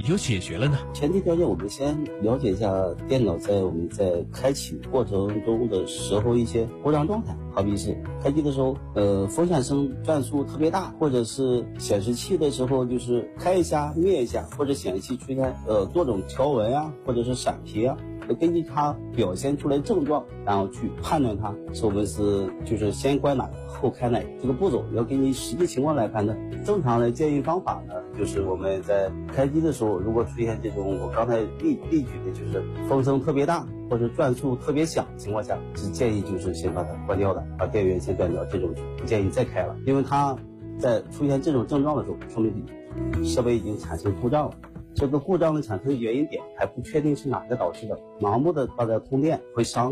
就解决了呢？ 前提条件，我们先了解一下电脑我们在开启过程中的时候一些故障状态，好比是开机的时候，风扇声转速特别大，或者是显示器的时候就是开一下灭一下，或者显示器出现多种条纹啊，或者是闪屏啊。根据它表现出来症状，然后去判断它我们就是先关哪个后开哪个，这个步骤要根据实际情况来判断。正常的建议方法呢，就是我们在开机的时候，如果出现这种我刚才例举的就是风声特别大或者转速特别响的情况下，是建议就是先把它关掉的，把电源先断掉，这种不建议再开了，因为它在出现这种症状的时候，说明设备已经产生故障了。这个故障的产生原因点还不确定是哪个导致的，盲目的把它通电会伤